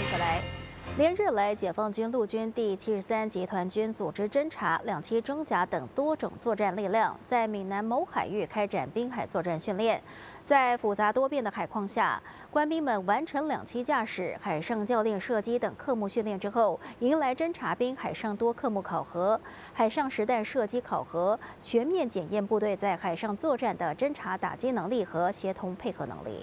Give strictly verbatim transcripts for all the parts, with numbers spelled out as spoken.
回来。连日来，解放军陆军第七十三集团军组织侦察、两栖装甲等多种作战力量，在闽南某海域开展滨海作战训练。在复杂多变的海况下，官兵们完成两栖驾驶、海上教练射击等科目训练之后，迎来侦察兵海上多科目考核、海上实弹射击考核，全面检验部队在海上作战的侦察打击能力和协同配合能力。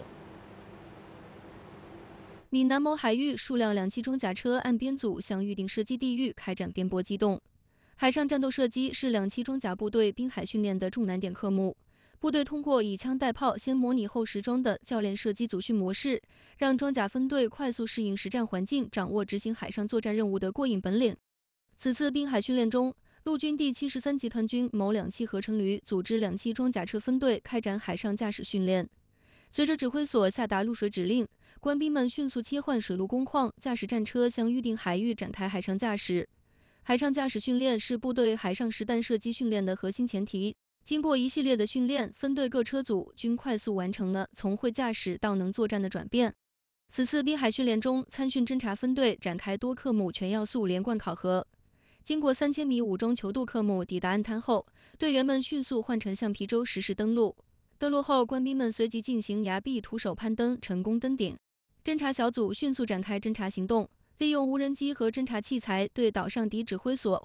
闽南某海域数辆两栖装甲车岸编组向预定射击地域开展边泊机动。海上战斗射击是两栖装甲部队滨海训练的重难点科目。部队通过以枪带炮先模拟后实装的教练射击组训模式，让装甲分队快速适应实战环境，掌握执行海上作战任务的过硬本领。此次滨海训练中，陆军第七十三集团军某两栖合成旅组织两栖装甲车分队开展海上驾驶训练。随着指挥所下达入水指令， 官兵们迅速切换水陆工况，驾驶战车向预定海域展开海上驾驶。海上驾驶训练是部队海上实弹射击训练的核心前提。经过一系列的训练，分队各车组均快速完成了从会驾驶到能作战的转变。此次滨海训练中，参训侦察分队展开多科目全要素连贯考核。经过三千米武装求渡科目抵达岸滩后，队员们迅速换乘橡皮舟实施登陆。登陆后，官兵们随即进行崖壁徒手攀登，成功登顶。 侦察小组迅速展开侦察行动，利用无人机和侦察器材对岛上敌指挥所